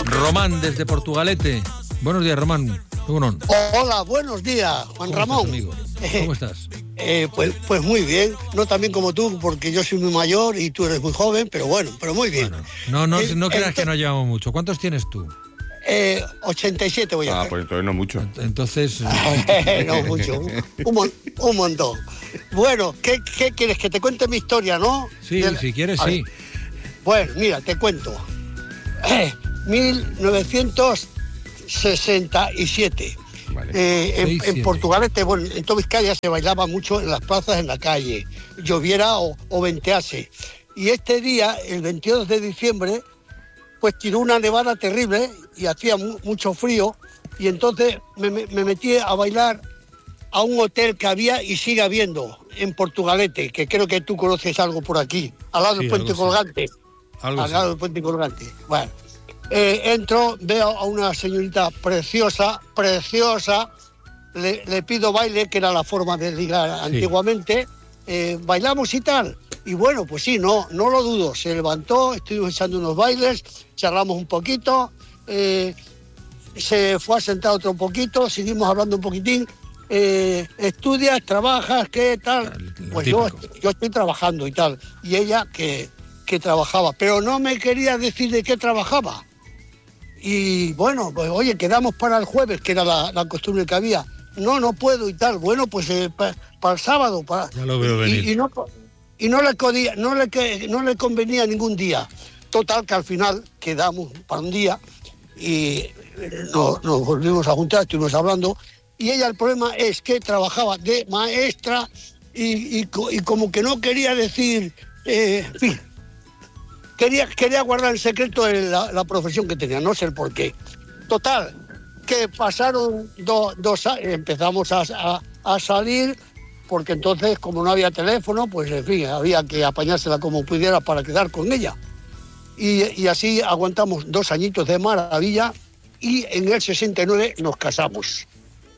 Román, desde Portugalete. Buenos días, Román. Hola, buenos días, Juan Ramón. ¿Cómo estás, amigo? ¿Cómo estás? Pues muy bien, no tan bien como tú, porque yo soy muy mayor y tú eres muy joven, pero bueno, pero muy bien. Bueno, no creas que nos llevamos mucho. ¿Cuántos tienes tú? 87 voy a hacer. Pues entonces no mucho. Entonces... no mucho, un montón. Bueno, ¿qué quieres? Que te cuente mi historia, ¿no? Sí, si quieres, sí. Bueno, mira, te cuento. 1967. Vale. En Portugalete, bueno, en toda Vizcaya se bailaba mucho en las plazas, en la calle, lloviera o ventease. Y este día, el 22 de diciembre, pues tiró una nevada terrible y hacía mucho frío, y entonces me metí a bailar a un hotel que había y sigue habiendo en Portugalete, que creo que tú conoces algo por aquí, al lado del Puente Colgante. Al lado del Puente Colgante. Bueno. Entro, veo a una señorita preciosa, le pido baile, que era la forma de ligar antiguamente, bailamos y tal, y bueno, pues sí, no lo dudo, se levantó, estuvimos echando unos bailes, charlamos un poquito, se fue a sentar otro poquito, seguimos hablando un poquitín, estudias, trabajas, ¿qué tal? Pues yo estoy trabajando y tal, y ella que trabajaba, pero no me quería decir de qué trabajaba. Y bueno, pues oye, quedamos para el jueves, que era la costumbre que había. No puedo y tal. Bueno, pues para el sábado. Ya lo veo venir. Y no le convenía ningún día. Total, que al final quedamos para un día y nos volvimos a juntar, estuvimos hablando. Y ella, el problema es que trabajaba de maestra y como que no quería decir, en fin. Quería guardar en secreto la profesión que tenía, no sé el por qué. Total, que pasaron dos años, empezamos a salir, porque entonces, como no había teléfono, pues en fin, había que apañársela como pudiera para quedar con ella. Y así aguantamos 2 añitos de maravilla y en el 69 nos casamos.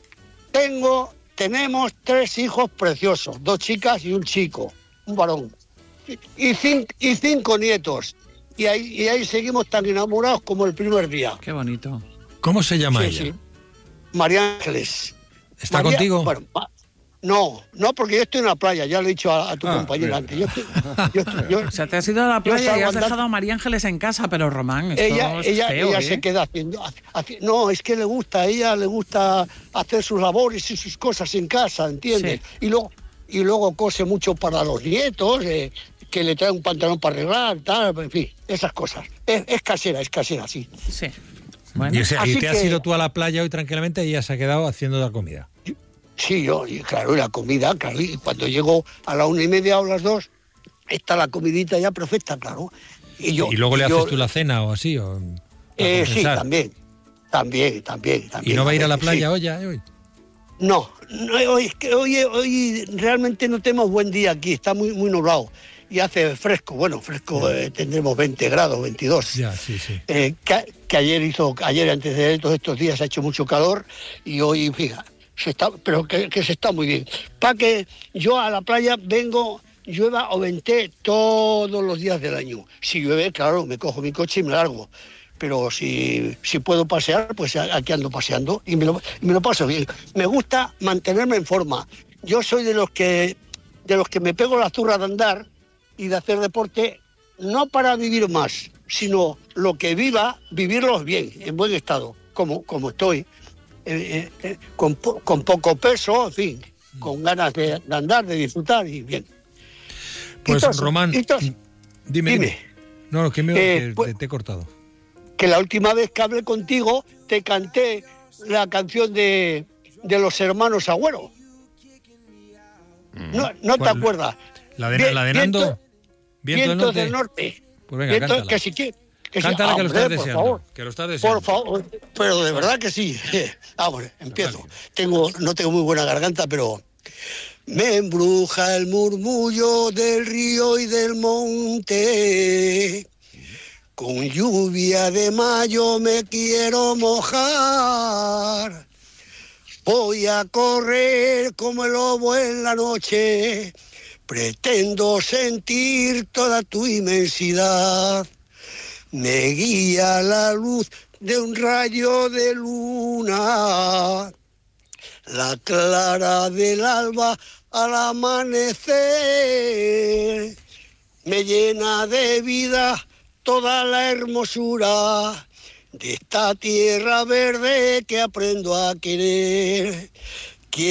Tenemos 3 hijos preciosos, 2 chicas y un chico, un varón. Y 5 nietos. Y ahí seguimos tan enamorados como el primer día. Qué bonito. ¿Cómo se llama ella? Sí. María Ángeles. ¿Está contigo? Bueno, no, porque yo estoy en la playa, ya lo he dicho a tu compañera antes. O sea, te has ido a la playa y has dejado a María Ángeles en casa, pero Román, esto es feo, ella se queda haciendo... No, es que a ella le gusta hacer sus labores y sus cosas en casa, ¿entiendes? Sí. Y luego cose mucho para los nietos, que le trae un pantalón para arreglar, tal, en fin, esas cosas. Es casera, sí. Sí. Bueno. ¿Y te has ido tú a la playa hoy tranquilamente y ella se ha quedado haciendo la comida? Sí, claro, la comida, claro, y cuando llego a la 1:30 o las 2, está la comidita ya perfecta, claro. ¿Y luego le haces tú la cena o así? Sí, también. ¿Y no va a ir a la playa hoy? No, hoy realmente no tenemos buen día aquí, está muy nublado y hace fresco, tendremos 20 grados, 22. Ya, sí. Que ayer antes de todos estos días ha hecho mucho calor y hoy, fíjate, que se está muy bien. Para que yo a la playa vengo, llueva o vente todos los días del año. Si llueve, claro, me cojo mi coche y me largo. Pero si puedo pasear, pues aquí ando paseando y me lo paso bien. Me gusta mantenerme en forma. Yo soy de los que me pego la zurra de andar y de hacer deporte, no para vivir más, sino lo que vivirlos bien, en buen estado, como estoy, con poco peso, en fin, con ganas de andar, de disfrutar y bien. Pues Román, dime. No, que te he cortado. Que la última vez que hablé contigo te canté la canción de los hermanos Agüero. ¿No te acuerdas? ¿La de Nando? Vientos del norte. Pues venga, cántala. Cántala, que lo estás deseando. Favor, que lo estás deseando. Por favor, pero de verdad que sí. Vamos, empiezo. No tengo muy buena garganta, pero... Me embruja el murmullo del río y del monte. Con lluvia de mayo me quiero mojar. Voy a correr como el lobo en la noche. Pretendo sentir toda tu inmensidad. Me guía la luz de un rayo de luna, la clara del alba al amanecer, me llena de vida toda la hermosura de esta tierra verde que aprendo a querer.